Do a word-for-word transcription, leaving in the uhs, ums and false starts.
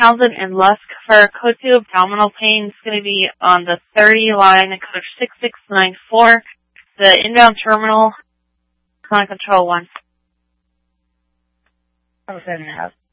Townsend and Lusk. For code two abdominal pain, it's going to be on the thirty line, code six six nine four. The inbound terminal, client control one. Oh, seven and a half.